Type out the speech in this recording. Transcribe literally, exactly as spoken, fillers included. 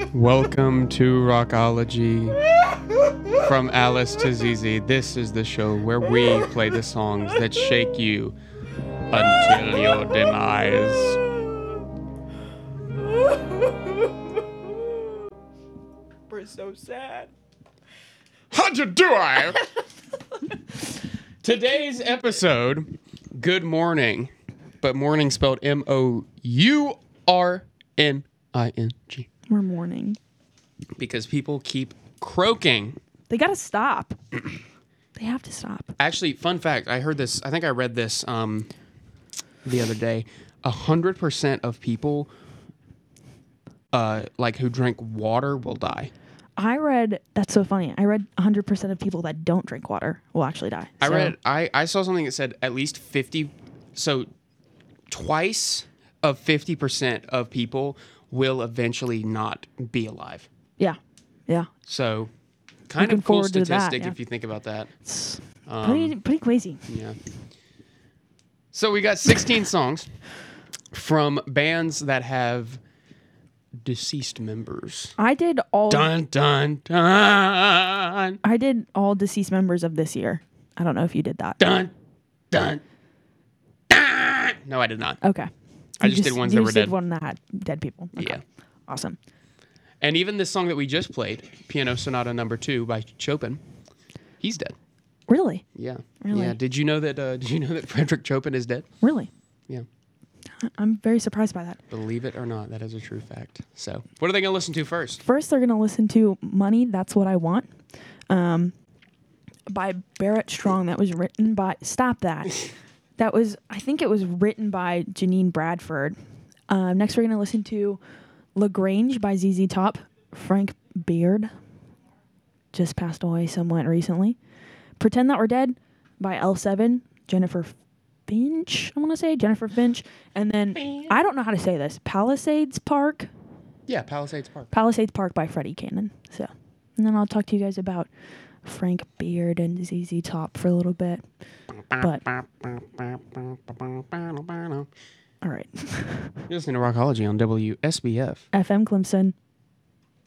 Welcome to Rockology. From Alice to Z Z, this is the show where we play the songs that shake you until your demise. We're so sad. How'd you do I? Today's episode, good morning, but morning spelled M O U R N I N G. We're mourning. Because people keep croaking. They gotta stop. They have to stop. Actually, fun fact, I heard this, I think I read this um, the other day. A hundred percent of people uh, like who drink water will die. I read, that's so funny. I read one hundred percent of people that don't drink water will actually die. I So, read, I, I saw something that said at least fifty, so twice of fifty percent of people will eventually not be alive. Yeah. Yeah. So kind Looking of cool forward to that, statistic yeah. if you think about that. It's Um, pretty, pretty crazy. Yeah. So we got sixteen songs from bands that have deceased members. I did all Dun, dun, dun. I did all deceased members of this year. I don't know if you did that. Dun, dun, dun. No, I did not. Okay. I You just did ones you that were just did dead. one that had dead people. Okay. Yeah. Awesome. And even this song that we just played, Piano Sonata Number Two by Chopin, he's dead. Really? Yeah. Really? Yeah. Did you know that? Uh, did you know that Frederick Chopin is dead? Really? Yeah. I'm very surprised by that. Believe it or not, that is a true fact. So, what are they gonna listen to first? First, they're going to listen to Money, That's What I Want um, by Barrett Strong. That was written by... Stop that. That was... I think it was written by Janine Bradford. Uh, next, we're going to listen to LaGrange by Z Z Top. Frank Beard just passed away somewhat recently. Pretend That We're Dead by L seven. Jennifer Finch, I want to say. Jennifer Finch. And then, I don't know how to say this. Palisades Park. Yeah, Palisades Park. Palisades Park by Freddie Cannon. So, and then I'll talk to you guys about Frank Beard and Z Z Top for a little bit. But all right, You're listening to Rockology on W S B F. F M Clemson.